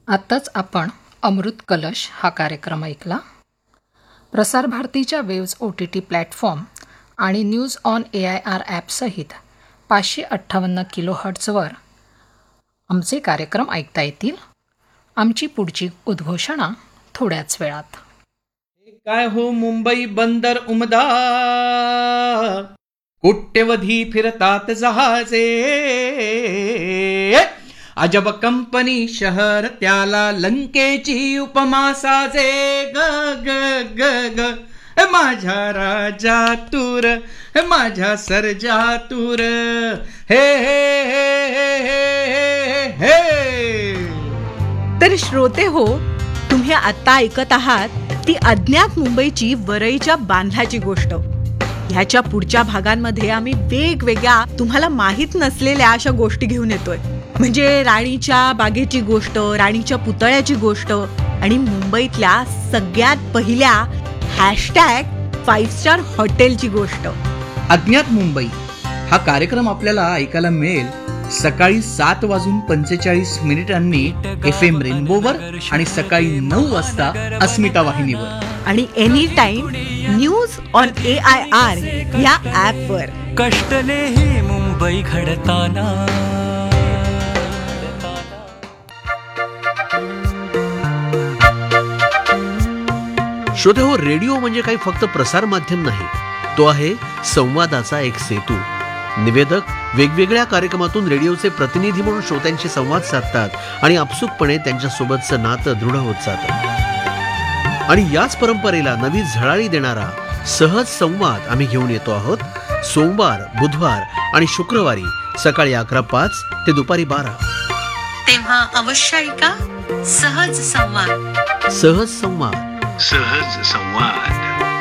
आत्ताच आपण अमृत कलश हा कार्यक्रम ऐकला. प्रसार भारतीच्या वेव्ज OTT प्लॅटफॉर्म आणि न्यूज ऑन AIR ॲपसहित 558 किलोहर्ट्झवर आमचे कार्यक्रम ऐकता येतील. आमची पुढची उद्घोषणा थोड्याच वेळात. काय हो मुंबई बंदर उमदा, कोट्यवधी फिरतात जहाजे, अजब कंपनी शहर त्याला लंकेची उपमा साजे. ग ग ग ग माझ्या राजा तूर, माझ्या सर्जा तूर, हे हे हे हे हे हे. तर श्रोते हो, तुम्ही आता ऐकत आहात ती अज्ञात मुंबईची वरईच्या बांधल्याची गोष्ट. ह्याच्या पुढच्या भागांमध्ये आम्ही वेगवेगळ्या तुम्हाला माहीत नसलेल्या अशा गोष्टी घेऊन येतोय. म्हणजे राणीच्या बागेची गोष्ट, राणीच्या पुतळ्याची गोष्ट आणि मुंबईतल्या सगळ्यात पहिल्या #5 स्टार हॉटेलची गोष्ट. अज्ञात मुंबई हा कार्यक्रम आपल्याला ऐकायला मिळेल सकाळी 7:45 FM रेनबोवर आणि सकाळी 9 वाजता अस्मिता वाहिनीवर आणि any time news on AIR या ॲपवर. कष्टले ही मुंबई घडताना. श्रोते हो, रेडिओ म्हणजे काही फक्त प्रसार माध्यम नाही, तो आहे संवादाचा एक सेतू. निवेदक वेगवेगळ्या कार्यक्रमातून रेडिओचे प्रतिनिधी म्हणून श्रोत्यांशी संवाद साधतात आणि आपसुकपणे त्यांच्यासोबतचं नातं दृढ होत जातं. आणि याच परंपरेला नवी झळाळी देणारा सहज संवाद आम्ही घेऊन येतो आहोत. सोमवार, बुधवार आणि शुक्रवारी सकाळी 11:05 ते दुपारी 12. तेव्हा अवश्य ऐका सहज संवाद. सहज संवाद. सहज संवाद.